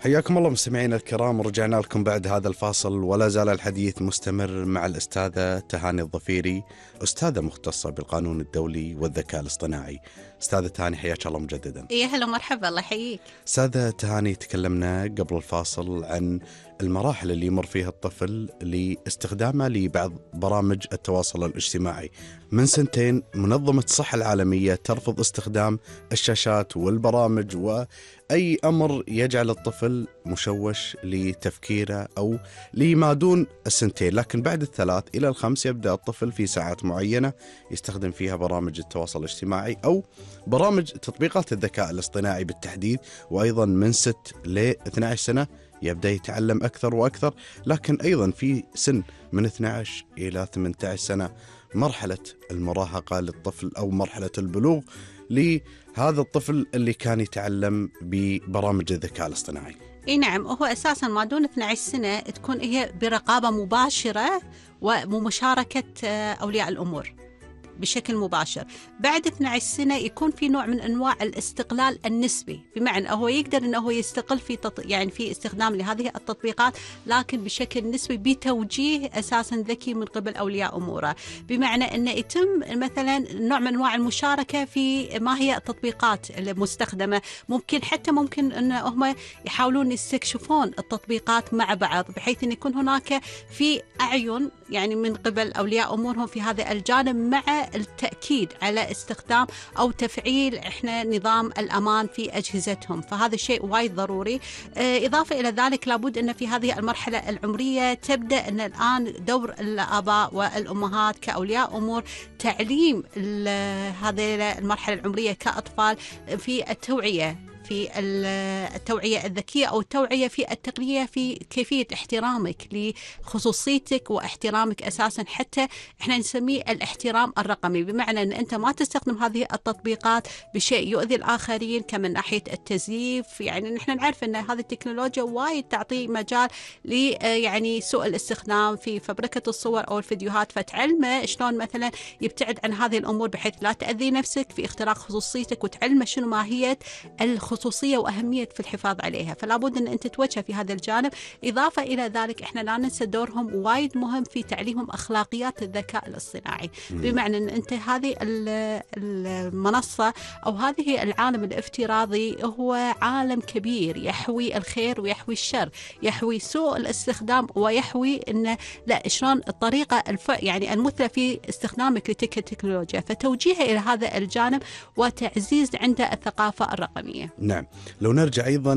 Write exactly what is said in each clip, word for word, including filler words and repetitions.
حياكم الله مستمعينا الكرام، رجعنا لكم بعد هذا الفاصل ولا زال الحديث مستمر مع الأستاذة تهاني الظفيري، أستاذة مختصة بالقانون الدولي والذكاء الاصطناعي. أستاذة تهاني حياك الله مجددا. يا هلا مرحبا، الله يحييك. أستاذة تهاني، تكلمنا قبل الفاصل عن المراحل اللي يمر فيها الطفل لاستخدامه لبعض برامج التواصل الاجتماعي. من سنتين منظمة الصحة العالمية ترفض استخدام الشاشات والبرامج وأي أمر يجعل الطفل مشوش لتفكيره أو لما دون السنتين، لكن بعد الثلاث إلى الخمس يبدأ الطفل في ساعات معينة يستخدم فيها برامج التواصل الاجتماعي أو برامج تطبيقات الذكاء الاصطناعي بالتحديد، وأيضا من ست ل اثنتي عشرة سنة يبدأ يتعلم أكثر وأكثر. لكن أيضا في سن من اثنتي عشرة إلى ثمانية عشر سنة مرحلة المراهقة للطفل أو مرحلة البلوغ لهذا الطفل اللي كان يتعلم ببرامج الذكاء الاصطناعي. اي نعم، هو اساسا ما دون اثنتي عشرة سنة تكون هي برقابة مباشرة ومشاركة اولياء الامور بشكل مباشر. بعد اثنتي عشرة سنة يكون في نوع من أنواع الاستقلال النسبي، بمعنى هو يقدر أنه يستقل في تط... يعني في استخدام لهذه التطبيقات، لكن بشكل نسبي بتوجيه أساسا ذكي من قبل أولياء أموره، بمعنى أنه يتم مثلا نوع من أنواع المشاركة في ما هي التطبيقات المستخدمة. ممكن حتى ممكن أن هم يحاولون يستكشفون التطبيقات مع بعض، بحيث أن يكون هناك في أعين يعني من قبل أولياء أمورهم في هذا الجانب، مع التأكيد على استخدام أو تفعيل إحنا نظام الأمان في أجهزتهم. فهذا شيء وايد ضروري. إضافة إلى ذلك لابد أن في هذه المرحلة العمرية تبدأ أن الآن دور الآباء والأمهات كأولياء أمور تعليم هذه المرحلة العمرية كأطفال في التوعية في التوعية الذكية أو التوعية في التقنية في كيفية احترامك لخصوصيتك واحترامك أساسا، حتى إحنا نسميه الاحترام الرقمي، بمعنى أن أنت ما تستخدم هذه التطبيقات بشيء يؤذي الآخرين كمن ناحية التزييف. يعني نحن نعرف أن هذه التكنولوجيا وايد تعطي مجال ل يعني سوء الاستخدام في فبركة الصور أو الفيديوهات، فتعلمه شلون مثلا يبتعد عن هذه الأمور بحيث لا تأذي نفسك في اختراق خصوصيتك، وتعلمه شنو ماهية الخصوصية خصوصية وأهمية في الحفاظ عليها. فلا بد أن أنت توجه في هذا الجانب. إضافة إلى ذلك إحنا لا ننسى دورهم وايد مهم في تعليمهم أخلاقيات الذكاء الاصطناعي، بمعنى أن أنت هذه المنصة أو هذه العالم الافتراضي هو عالم كبير يحوي الخير ويحوي الشر، يحوي سوء الاستخدام ويحوي أن لا شلون الطريقة الف... يعني المثلى في استخدامك لتلك التكنولوجيا، فتوجيهه إلى هذا الجانب وتعزيز عنده الثقافة الرقمية. نعم، لو نرجع أيضا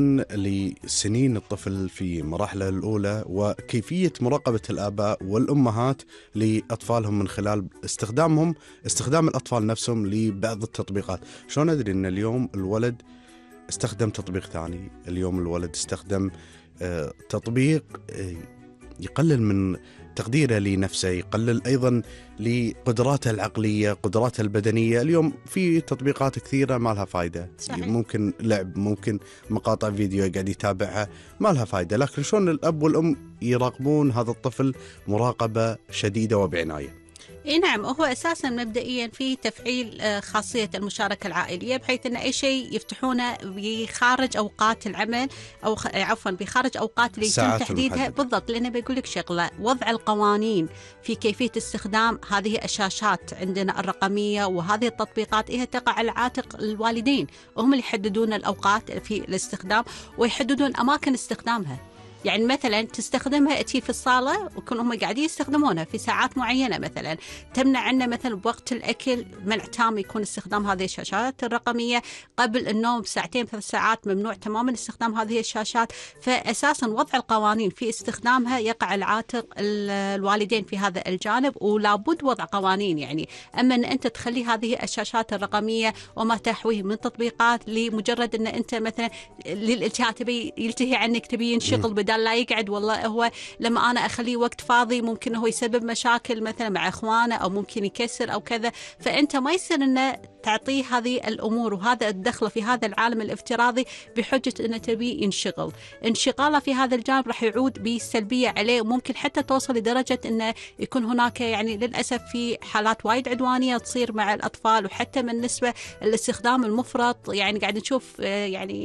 لسنين الطفل في مراحله الأولى وكيفية مراقبة الآباء والأمهات لأطفالهم من خلال استخدامهم استخدام الأطفال نفسهم لبعض التطبيقات. شلون أدري أن اليوم الولد استخدم تطبيق ثاني، اليوم الولد استخدم آه تطبيق آه يقلل من تقديره لنفسه، يقلل أيضا لقدراته العقلية، قدراته البدنية. اليوم في تطبيقات كثيرة ما لها فايدة، صحيح. ممكن لعب، ممكن مقاطع فيديو قاعد يتابعها ما لها فايدة، لكن شلون الأب والأم يراقبون هذا الطفل مراقبة شديدة وبعناية؟ اي نعم، هو اساسا مبدئيا في تفعيل خاصيه المشاركه العائليه، بحيث ان اي شيء يفتحونه بخارج اوقات العمل او خ... عفوا بخارج اوقات اللي يتم تحديدها بالضبط. لانه بيقول لك شغله، وضع القوانين في كيفيه استخدام هذه الشاشات عندنا الرقميه وهذه التطبيقات هي تقع على عاتق الوالدين، وهم اللي يحددون الاوقات في الاستخدام ويحددون اماكن استخدامها. يعني مثلا تستخدمها تي في الصالة ويكون هم قاعدين يستخدمونها في ساعات معينة، مثلا تمنع عنا مثلا بوقت الأكل منع تام يكون استخدام هذه الشاشات الرقمية، قبل النوم بساعتين ثلاث ساعات ممنوع تماما استخدام هذه الشاشات. فأساسا وضع القوانين في استخدامها يقع على عاتق الوالدين في هذا الجانب، ولابد وضع قوانين. يعني أما أن أنت تخلي هذه الشاشات الرقمية وما تحويه من تطبيقات لمجرد أن أنت مثلا للالتهاء تبي يلتهي عنك، تبي ينشغل بدل لا يقعد، والله هو لما أنا أخليه وقت فاضي ممكن هو يسبب مشاكل مثلا مع إخوانه أو ممكن يكسر أو كذا. فأنت ما يصير أنه تعطيه هذه الأمور وهذا الدخل في هذا العالم الافتراضي بحجة أنه تبي ينشغل. انشغاله في هذا الجانب راح يعود بسلبية عليه، وممكن حتى توصل لدرجة أنه يكون هناك يعني للأسف في حالات وايد عدوانية تصير مع الأطفال، وحتى من نسبة الاستخدام المفرط. يعني قاعد نشوف يعني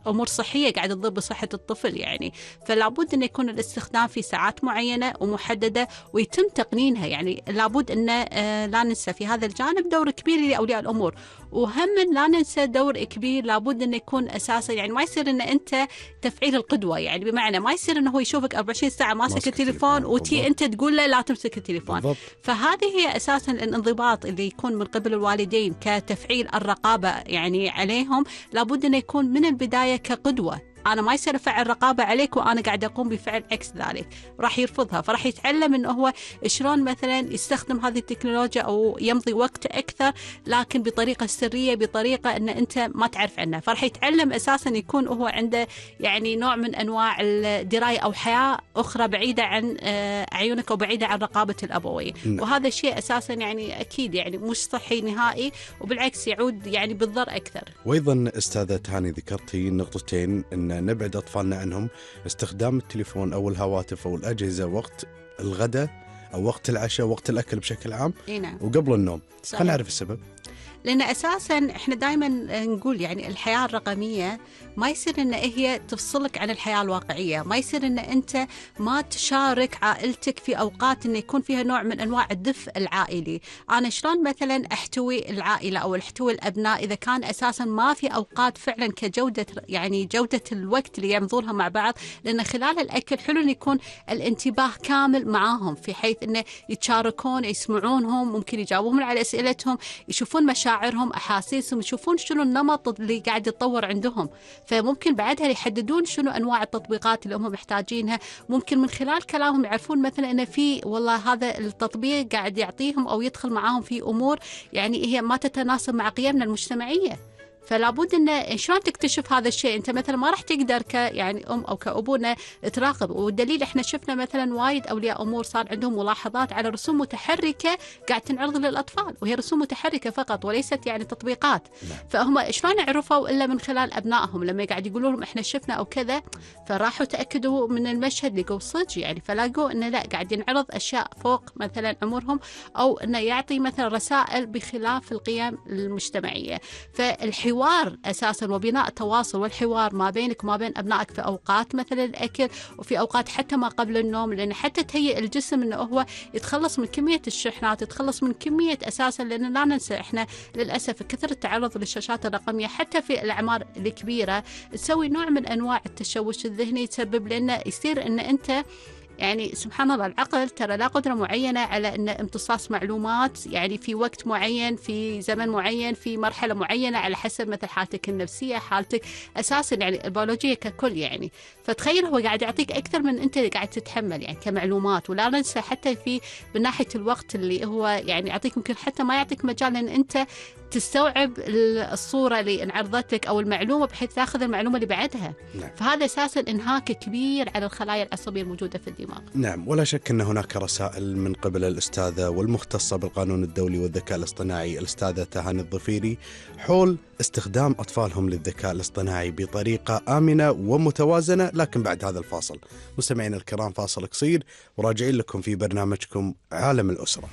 أمور صحية قاعدة تضر بصحة الطفل يعني. فلابد أن يكون الاستخدام في ساعات معينة ومحددة ويتم تقنينها. يعني لابد أن لا ننسى في هذا الجانب دور كبير لأولياء الأمور، وهم لا ننسى دور كبير لابد أن يكون أساسا. يعني ما يصير أن أنت تفعيل القدوة، يعني بمعنى ما يصير أنه هو يشوفك أربعة وعشرين ساعة ماسك التليفون وتي أنت تقول له لا تمسك التليفون. بالضبط. فهذه هي أساسا الانضباط اللي يكون من قبل الوالدين كتفعيل الرقابة يعني عليهم. لابد أن يكون من البداية كقدوة. أنا ما يصير أفعل رقابة عليك وأنا قاعد أقوم بفعل عكس ذلك، راح يرفضها. فراح يتعلم إنه هو شلون مثلا يستخدم هذه التكنولوجيا أو يمضي وقت أكثر، لكن بطريقة سرية، بطريقة إن أنت ما تعرف عنها. فراح يتعلم أساسا يكون هو عنده يعني نوع من أنواع الدراية أو حياة أخرى بعيدة عن عيونك وبعيدة عن رقابة الأبوين. وهذا الشيء أساسا يعني أكيد يعني مش صحي نهائي، وبالعكس يعود يعني بالضر أكثر. وأيضا أستاذة تهاني ذكرتي نقطتين إن نبعد أطفالنا عنهم استخدام التليفون أو الهواتف أو الأجهزة وقت الغداء أو وقت العشاء، وقت الأكل بشكل عام. نعم. وقبل النوم. خلينا نعرف السبب. لأن أساساً إحنا دائماً نقول يعني الحياة الرقمية ما يصير إن هي تفصلك عن الحياة الواقعية، ما يصير إن أنت ما تشارك عائلتك في أوقات إن يكون فيها نوع من أنواع الدفء العائلي. أنا شلون مثلاً أحتوي العائلة أو أحتوي الأبناء إذا كان أساساً ما في أوقات فعلاً كجودة يعني جودة الوقت اللي يمضونها مع بعض. لأن خلال الأكل حلو إن يكون الانتباه كامل معاهم، في حيث إنه يتشاركون، يسمعونهم، ممكن يجاوبون على أسئلتهم، يشوفون مشاعرهم، أحاسيسهم، يشوفون شنو النمط اللي قاعد يتطور عندهم. فممكن بعدها يحددون شنو أنواع التطبيقات اللي هم محتاجينها. ممكن من خلال كلامهم يعرفون مثلا أن في والله هذا التطبيق قاعد يعطيهم أو يدخل معاهم في أمور يعني هي ما تتناسب مع قيمنا المجتمعية. فلا بد ان شلون تكتشف هذا الشيء؟ انت مثلا ما راح تقدر ك يعني ام او كابونا تراقب. والدليل احنا شفنا مثلا وايد اولياء امور صار عندهم ملاحظات على رسوم متحركه قاعد تنعرض للاطفال، وهي رسوم متحركه فقط وليست يعني تطبيقات. فهم شلون عرفوا الا من خلال ابنائهم لما قاعد يقولوا لهم احنا شفنا او كذا، فراحوا تاكدوا من المشهد لقوا صدق يعني، فلاقوا انه لا قاعد ينعرض اشياء فوق مثلا عمرهم، او انه يعطي مثلا رسائل بخلاف القيم المجتمعيه. فالحوار الحوار أساساً وبناء التواصل والحوار ما بينك وما بين أبنائك في أوقات مثل الأكل، وفي أوقات حتى ما قبل النوم، لأن حتى تهيئ الجسم إنه هو يتخلص من كمية الشحنات، يتخلص من كمية أساساً. لأن لا ننسى إحنا للأسف كثر التعرض للشاشات الرقمية حتى في الأعمار الكبيرة تسوي نوع من أنواع التشوش الذهني، تسبب لأنه يصير إن أنت يعني سبحان الله العقل ترى لا قدرة معينة على أن امتصاص معلومات يعني في وقت معين، في زمن معين، في مرحلة معينة، على حسب مثل حالتك النفسية، حالتك أساسا يعني البيولوجية ككل يعني. فتخيل هو قاعد يعطيك أكثر من أنت اللي قاعد تتحمل يعني كمعلومات. ولا ننسى حتى في من ناحية الوقت اللي هو يعني يعطيك، ممكن حتى ما يعطيك مجال أن أنت تستوعب الصورة اللي انعرضت لك أو المعلومة بحيث تأخذ المعلومة اللي بعدها. نعم. فهذا أساسا انهاك كبير على الخلايا العصبية الموجودة في الدماغ. نعم، ولا شك أن هناك رسائل من قبل الأستاذة والمختصة بالقانون الدولي والذكاء الاصطناعي الأستاذة تهاني الظفيري حول استخدام أطفالهم للذكاء الاصطناعي بطريقة آمنة ومتوازنة. لكن بعد هذا الفاصل مستمعين الكرام فاصل قصير وراجعين لكم في برنامجكم عالم الأسرة.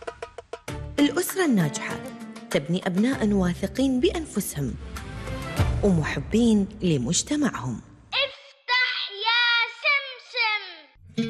الأسرة الناجحة تبني أبناء واثقين بأنفسهم ومحبين لمجتمعهم.